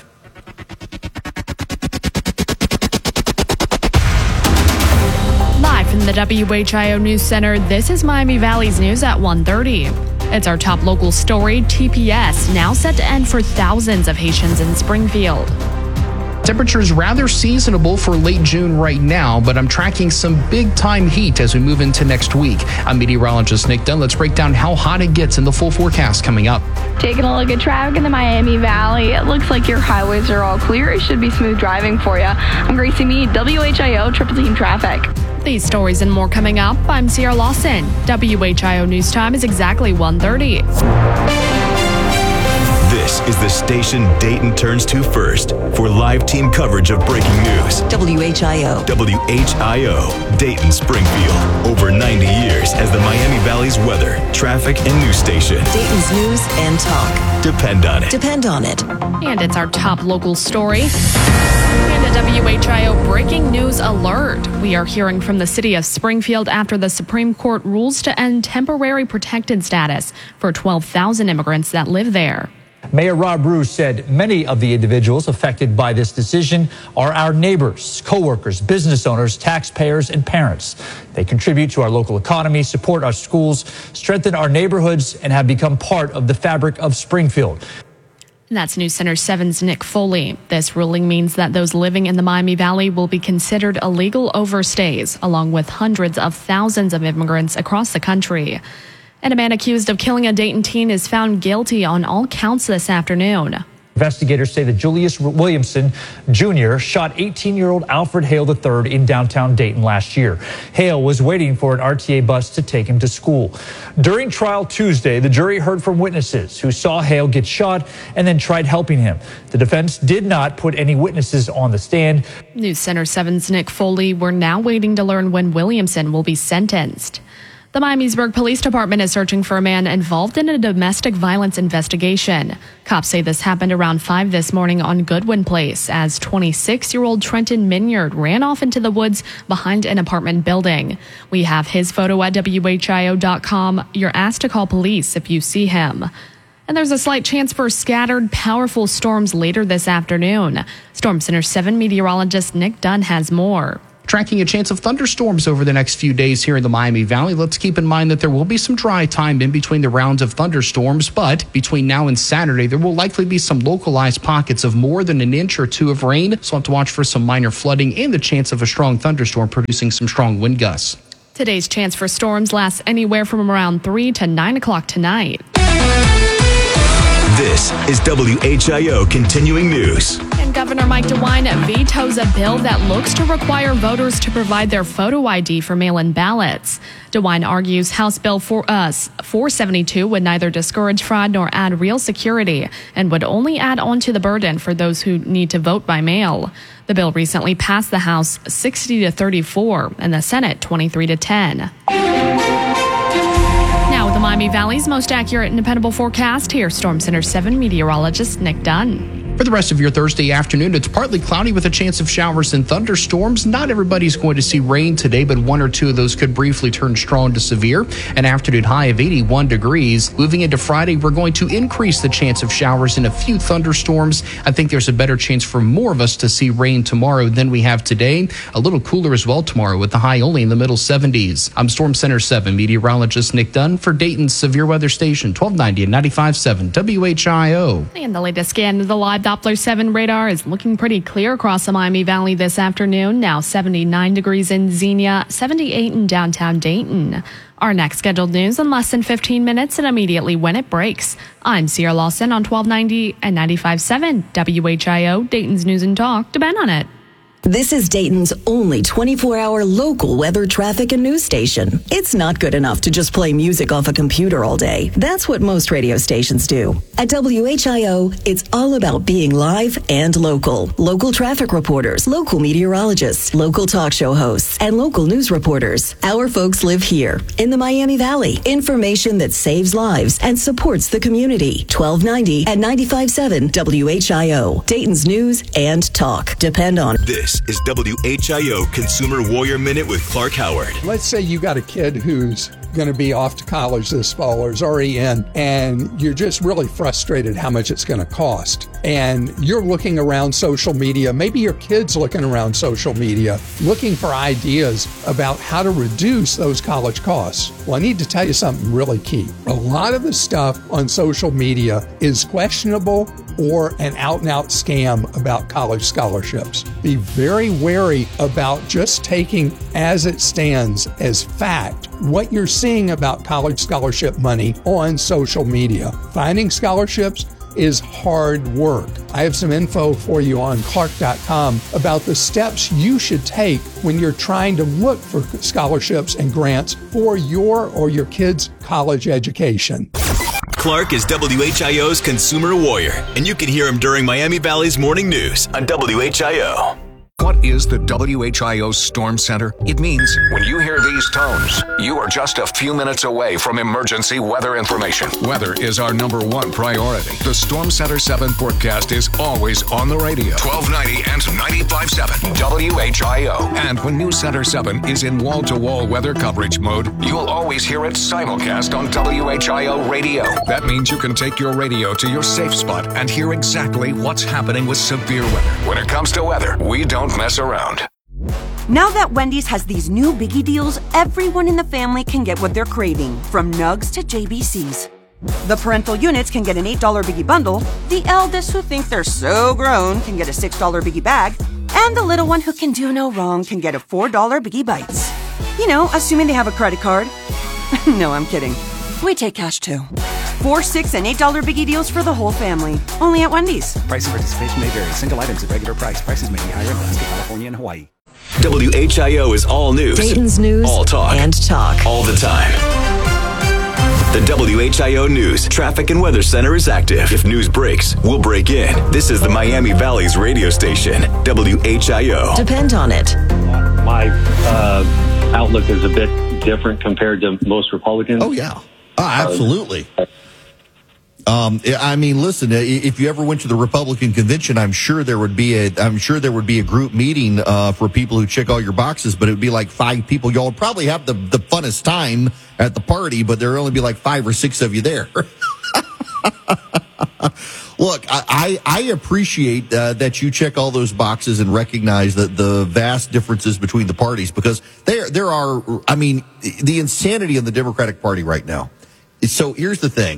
Live from the W H I O News Center, this is Miami Valley's news at one thirty. It's our top local story. T P S now set to end for thousands of Haitians in Springfield. Temperatures rather seasonable for late June right now, but I'm tracking some big-time heat as we move into next week. I'm meteorologist Nick Dunn. Let's break down how hot it gets in the full forecast coming up. Taking a look at traffic in the Miami Valley. It looks like your highways are all clear. It should be smooth driving for you. I'm Gracie Mead, W H I O Triple Team Traffic. These stories and more coming up. I'm Sierra Lawson. W H I O News Time is exactly one thirty. This is the station Dayton turns to first for live team coverage of breaking news. W H I O. W H I O, Dayton Springfield. Over ninety years as the Miami Valley's weather, traffic, and news station. Dayton's news and talk. Depend on it. Depend on it. And it's our top local story. And a W H I O breaking news alert. We are hearing from the city of Springfield after the Supreme Court rules to end temporary protected status for twelve thousand immigrants that live there. Mayor Rob Bruce said many of the individuals affected by this decision are our neighbors, coworkers, business owners, taxpayers, and parents. They contribute to our local economy, support our schools, strengthen our neighborhoods, and have become part of the fabric of Springfield. And that's News Center seven's Nick Foley. This ruling means that those living in the Miami Valley will be considered illegal overstays, along with hundreds of thousands of immigrants across the country. And a man accused of killing a Dayton teen is found guilty on all counts this afternoon. Investigators say that Julius Williamson Junior shot eighteen-year-old Alfred Hale the third in downtown Dayton last year. Hale was waiting for an R T A bus to take him to school. During trial Tuesday, the jury heard from witnesses who saw Hale get shot and then tried helping him. The defense did not put any witnesses on the stand. News Center seven's Nick Foley. We're now waiting to learn when Williamson will be sentenced. The Miamisburg Police Department is searching for a man involved in a domestic violence investigation. Cops say this happened around five this morning on Goodwin Place as twenty-six-year-old Trenton Minyard ran off into the woods behind an apartment building. We have his photo at W H I O dot com. You're asked to call police if you see him. And there's a slight chance for scattered, powerful storms later this afternoon. Storm Center seven meteorologist Nick Dunn has more. Tracking a chance of thunderstorms over the next few days here in the Miami Valley. Let's keep in mind that there will be some dry time in between the rounds of thunderstorms, but between now and Saturday, there will likely be some localized pockets of more than an inch or two of rain. So we'll have to watch for some minor flooding and the chance of a strong thunderstorm producing some strong wind gusts. Today's chance for storms lasts anywhere from around three to nine o'clock tonight. This is W H I O Continuing News. And Governor Mike DeWine vetoes a bill that looks to require voters to provide their photo I D for mail-in ballots. DeWine argues House Bill four seventy-two would neither discourage fraud nor add real security and would only add on to the burden for those who need to vote by mail. The bill recently passed the House sixty to thirty-four and the Senate twenty-three to ten. Now with the Miami Valley's most accurate and dependable forecast, here's Storm Center seven meteorologist Nick Dunn. For the rest of your Thursday afternoon, it's partly cloudy with a chance of showers and thunderstorms. Not everybody's going to see rain today, but one or two of those could briefly turn strong to severe. An afternoon high of eighty-one degrees. Moving into Friday, we're going to increase the chance of showers and a few thunderstorms. I think there's a better chance for more of us to see rain tomorrow than we have today. A little cooler as well tomorrow with the high only in the middle seventies. I'm Storm Center seven meteorologist Nick Dunn for Dayton's Severe Weather Station, twelve ninety and ninety-five point seven W H I O. And the latest scan of the live Doppler seven radar is looking pretty clear across the Miami Valley this afternoon. Now seventy-nine degrees in Xenia, seventy-eight in downtown Dayton. Our next scheduled news in less than fifteen minutes and immediately when it breaks. I'm Sierra Lawson on twelve ninety and ninety-five point seven W H I O, Dayton's News and Talk. Depend on it. This is Dayton's only twenty-four hour local weather, traffic, and news station. It's not good enough to just play music off a computer all day. That's what most radio stations do. At W H I O, it's all about being live and local. Local traffic reporters, local meteorologists, local talk show hosts, and local news reporters. Our folks live here in the Miami Valley. Information that saves lives and supports the community. twelve ninety and ninety-five point seven W H I O, Dayton's News and Talk. Depend on it. This is W H I O Consumer Warrior Minute with Clark Howard. Let's say you got a kid who's going to be off to college this fall or is already in, and you're just really frustrated how much it's going to cost. And you're looking around social media, maybe your kid's looking around social media, looking for ideas about how to reduce those college costs. Well, I need to tell you something really key. A lot of the stuff on social media is questionable or an out-and-out scam about college scholarships. Be very wary about just taking as it stands as fact what you're seeing about college scholarship money on social media. Finding scholarships is hard work. I have some info for you on Clark dot com about the steps you should take when you're trying to look for scholarships and grants for your or your kids' college education. Clark is W H I O's Consumer Warrior, and you can hear him during Miami Valley's Morning News on W H I O. What is the W H I O Storm Center? It means when you hear these tones, you are just a few minutes away from emergency weather information. Weather is our number one priority. The Storm Center seven forecast is always on the radio. twelve ninety and ninety-five point seven W H I O. And when News Center seven is in wall-to-wall weather coverage mode, you'll always hear it simulcast on W H I O radio. That means you can take your radio to your safe spot and hear exactly what's happening with severe weather. When it comes to weather, we don't mess around. Now that Wendy's has these new biggie deals, everyone in the family can get what they're craving, from nugs to J B Cs. The parental units can get an eight dollar biggie bundle, the eldest who think they're so grown can get a six dollar biggie bag, and the little one who can do no wrong can get a four dollar biggie bites. You know, assuming they have a credit card. No, I'm kidding. We take cash too. Four, six, and eight dollar biggie deals for the whole family. Only at Wendy's. Price and participation may vary. Single items at regular price. Prices may be higher in Alaska, California, and Hawaii. W H I O is all news. Dayton's News all talk. and Talk. All the time. The W H I O News Traffic and Weather Center is active. If news breaks, we'll break in. This is the Miami Valley's radio station, W H I O. Depend on it. My uh, outlook is a bit different compared to most Republicans. Oh, yeah. Oh, absolutely. Uh, Um, I mean, listen, if you ever went to the Republican convention, I'm sure there would be a, I'm sure there would be a group meeting, uh, for people who check all your boxes, but it would be like five people. Y'all would probably have the, the funnest time at the party, but there would only be like five or six of you there. Look, I, I appreciate uh, that you check all those boxes and recognize that the vast differences between the parties, because there there are, I mean, the insanity of the Democratic Party right now. So here's the thing.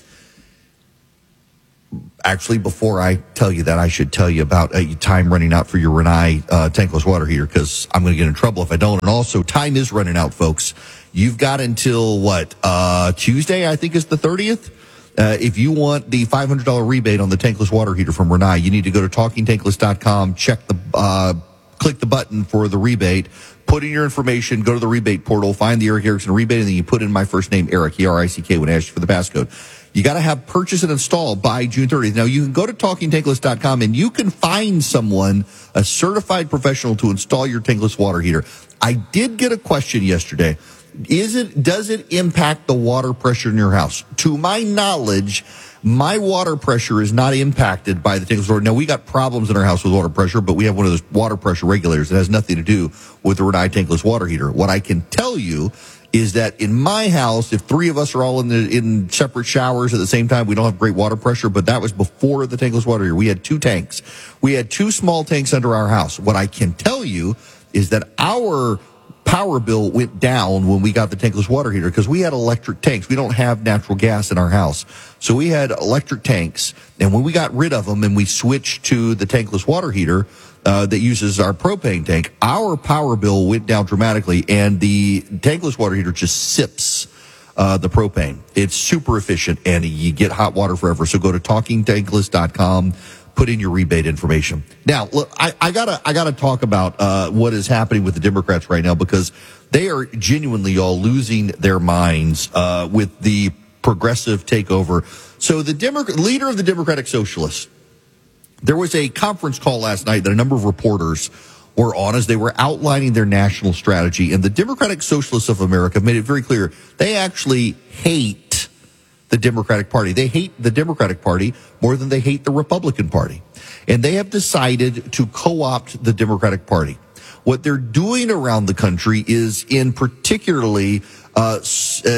Actually, before I tell you that, I should tell you about uh, time running out for your Rinnai uh, tankless water heater, because I'm going to get in trouble if I don't. And also, time is running out, folks. You've got until, what, uh, Tuesday, I think is the thirtieth? Uh, if you want the five hundred dollars rebate on the tankless water heater from Rinnai, you need to go to talking tankless dot com, check the, uh, click the button for the rebate, put in your information, go to the rebate portal, find the Eric Erickson rebate, and then you put in my first name, Eric, E R I C K, when I ask you for the passcode. You got to have purchase and install by June thirtieth. Now, you can go to talking tankless dot com and you can find someone, a certified professional, to install your tankless water heater. I did get a question yesterday. Is it, does it impact the water pressure in your house? To my knowledge, my water pressure is not impacted by the tankless water. Now, we got problems in our house with water pressure, but we have one of those water pressure regulators that has nothing to do with the Rinnai tankless water heater. What I can tell you is that in my house, if three of us are all in the, in separate showers at the same time, we don't have great water pressure, but that was before the tankless water heater. We had two tanks. We had two small tanks under our house. What I can tell you is that our power bill went down when we got the tankless water heater, because we had electric tanks. We don't have natural gas in our house. So we had electric tanks, and when we got rid of them and we switched to the tankless water heater uh, that uses our propane tank, our power bill went down dramatically, and the tankless water heater just sips uh, the propane. It's super efficient, and you get hot water forever. So go to talking tankless dot com. Put in your rebate information. Now, look, I, I gotta, I gotta talk about uh, what is happening with the Democrats right now, because they are genuinely all losing their minds uh, with the progressive takeover. So, the Demo- leader of the Democratic Socialists, there was a conference call last night that a number of reporters were on as they were outlining their national strategy, and the Democratic Socialists of America made it very clear they actually hate the Democratic Party. They hate the Democratic Party more than they hate the Republican Party. And they have decided to co-opt the Democratic Party. What they're doing around the country is in particularly uh, uh,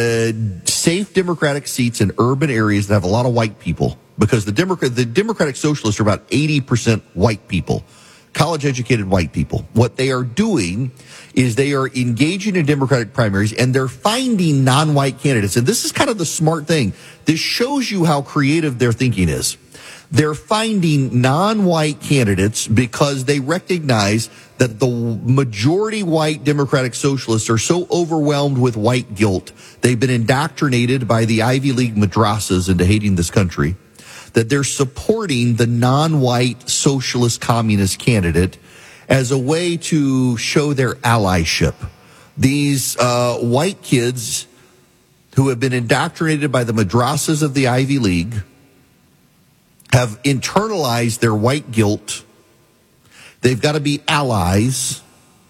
safe Democratic seats in urban areas that have a lot of white people, because the Democrat, the Democratic Socialists are about eighty percent white people, college-educated white people. What they are doing is they are engaging in Democratic primaries, and they're finding non-white candidates. And this is kind of the smart thing. This shows you how creative their thinking is. They're finding non-white candidates because they recognize that the majority white Democratic Socialists are so overwhelmed with white guilt. They've been indoctrinated by the Ivy League madrasas into hating this country, that they're supporting the non-white socialist communist candidate as a way to show their allyship. These uh, white kids who have been indoctrinated by the madrasas of the Ivy League have internalized their white guilt. They've got to be allies.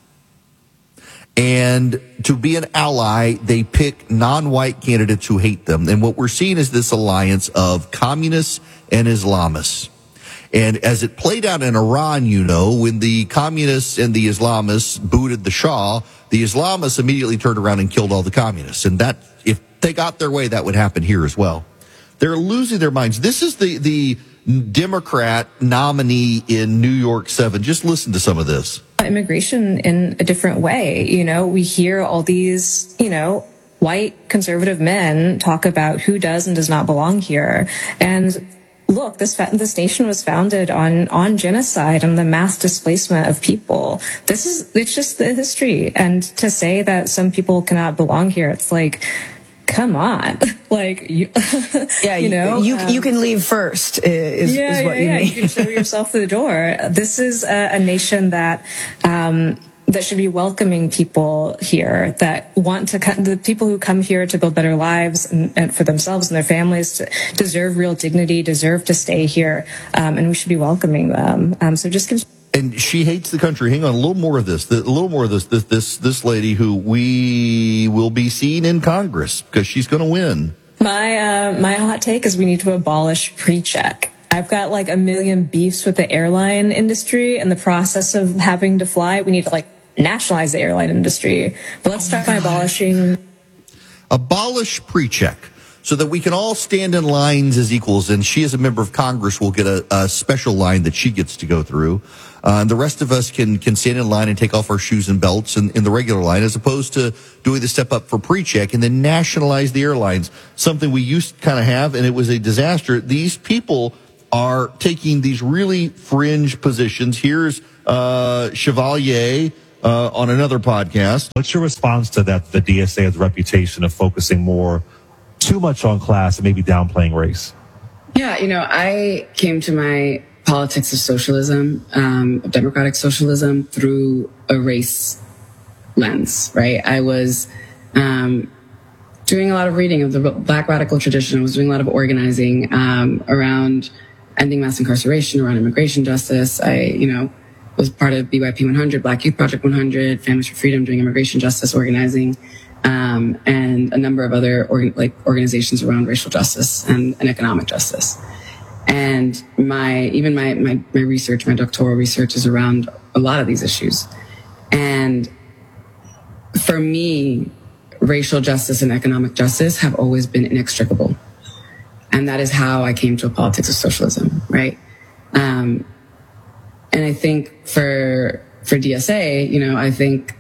And to be an ally, they pick non-white candidates who hate them. And what we're seeing is this alliance of communists and Islamists. And as it played out in Iran, you know, when the communists and the Islamists booted the Shah, the Islamists immediately turned around and killed all the communists. And that, if they got their way, that would happen here as well. They're losing their minds. This is the, the Democrat nominee in New York seven. Just listen to some of this. Immigration in a different way. You know, we hear all these, you know, white conservative men talk about who does and does not belong here. And look, this this nation was founded on on genocide and the mass displacement of people. This is it's just the history. And to say that some people cannot belong here, it's like, come on, like you, yeah, you know, you um, you can leave first. Is, yeah, is what yeah, you yeah. mean? You can show yourself the door. This is a, a nation that. Um, that should be welcoming people here, that want to come, the people who come here to build better lives and, and for themselves and their families, to deserve real dignity, deserve to stay here, um, and we should be welcoming them. Um, so just give. And she hates the country. Hang on, a little more of this. A little more of this. This this this lady who we will be seeing in Congress because she's going to win. My uh, my hot take is we need to abolish pre-check. I've got like a million beefs with the airline industry and the process of having to fly. We need to like nationalize the airline industry. But let's start by abolishing. Abolish pre-check. so that we can all stand in lines as equals. And she, as a member of Congress, will get a, a special line that she gets to go through. Uh, and the rest of us can, can stand in line and take off our shoes and belts in, in the regular line, as opposed to doing the step up for pre-check and then nationalize the airlines, something we used to kind of have, and it was a disaster. These people are taking these really fringe positions. Here's uh, Chevalier uh, on another podcast. What's your response to that? The D S A has a reputation of focusing more, too much on class and maybe downplaying race. Yeah, you know, I came to my politics of socialism, um, of democratic socialism, through a race lens, right? I was um, doing a lot of reading of the Black radical tradition. I was doing a lot of organizing um, around ending mass incarceration, around immigration justice. I, you know, was part of B Y P one hundred, Black Youth Project one hundred, Families for Freedom, doing immigration justice organizing, um, and a number of other organ- like organizations around racial justice and, and economic justice. And my, even my, my, my research, my doctoral research is around a lot of these issues. And for me, racial justice and economic justice have always been inextricable. And that is how I came to a politics of socialism, right? Um, and I think for, for D S A, you know, I think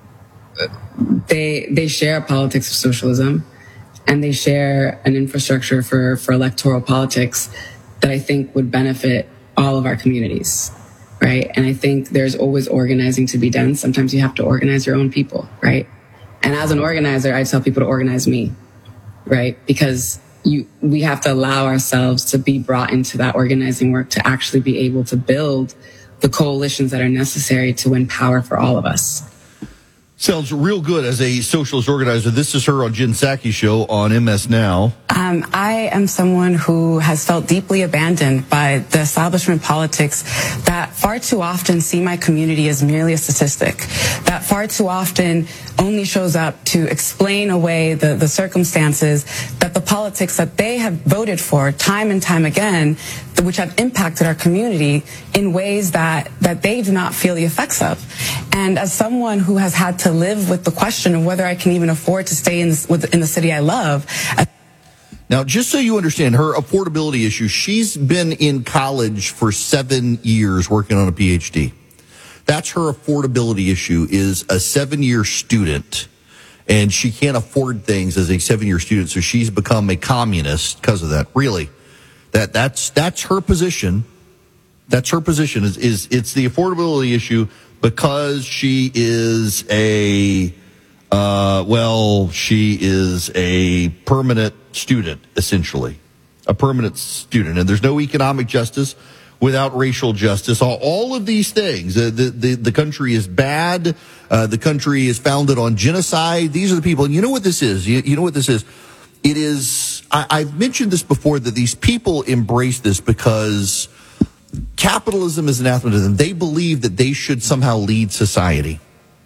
they, they share a politics of socialism, and they share an infrastructure for, for electoral politics that I think would benefit all of our communities, right? And I think there's always organizing to be done. Sometimes you have to organize your own people, right? And as an organizer, I tell people to organize me, right? Because you, we have to allow ourselves to be brought into that organizing work to actually be able to build the coalitions that are necessary to win power for all of us. Sounds real good as a socialist organizer. This is her on Jen Psaki's show on M S Now. Um, I am someone who has felt deeply abandoned by the establishment politics that far too often see my community as merely a statistic, that far too often only shows up to explain away the, the circumstances that the politics that they have voted for time and time again, which have impacted our community in ways that, that they do not feel the effects of. And as someone who has had to live with the question of whether I can even afford to stay in, this, in the city I love. Now, just so you understand her affordability issue, she's been in college for seven years working on a P H D. That's her affordability issue, is a seven-year student, and she can't afford things as a seven-year student, so she's become a communist because of that. Really, that that's that's her position. That's her position. Is is it's the affordability issue because she is a uh, well, she is a permanent student, essentially, a permanent student, and there's no economic justice without racial justice. All, all of these things. Uh, the, the, the country is bad. Uh, the country is founded on genocide. These are the people. And you know what this is? You, you know what this is? It is, I, I've mentioned this before, that these people embrace this because capitalism is anathema to them. They believe that they should somehow lead society.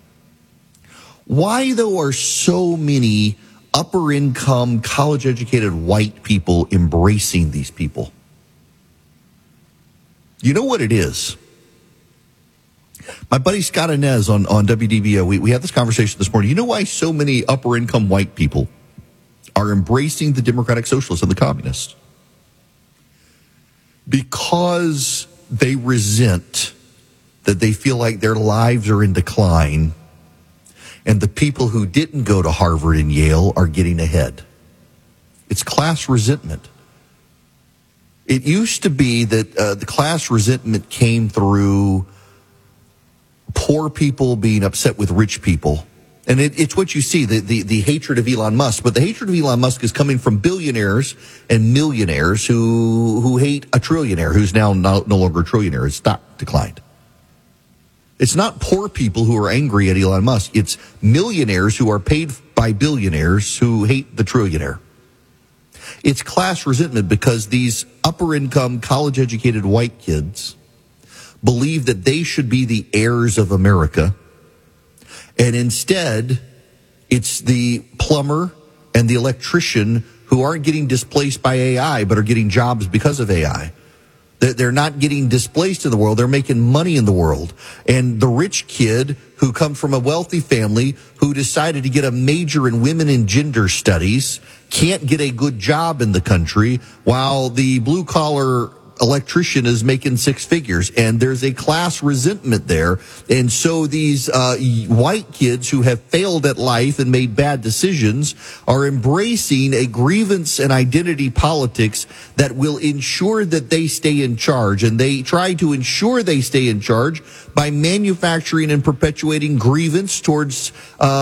Why, though, are so many upper income, college educated white people embracing these people? You know what it is? My buddy Scott Inez on, on W D B O, we, we had this conversation this morning. You know why so many upper-income white people are embracing the democratic socialists and the communists? Because they resent that they feel like their lives are in decline and the people who didn't go to Harvard and Yale are getting ahead. It's class resentment. It used to be that uh, the class resentment came through poor people being upset with rich people. And it, it's what you see, the, the, the hatred of Elon Musk. But the hatred of Elon Musk is coming from billionaires and millionaires who who hate a trillionaire who's now no, no longer a trillionaire. His stock declined. It's not poor people who are angry at Elon Musk. It's millionaires who are paid by billionaires who hate the trillionaire. It's class resentment because these upper-income, college-educated white kids believe that they should be the heirs of America. And instead, it's the plumber and the electrician who aren't getting displaced by A I, but are getting jobs because of A I. They're they're not getting displaced in the world. They're making money in the world. And the rich kid who comes from a wealthy family who decided to get a major in women and gender studies can't get a good job in the country, while the blue collar electrician is making six figures, and there's a class resentment there. And so these uh, white kids who have failed at life and made bad decisions are embracing a grievance and identity politics that will ensure that they stay in charge. And they try to ensure they stay in charge by manufacturing and perpetuating grievance towards uh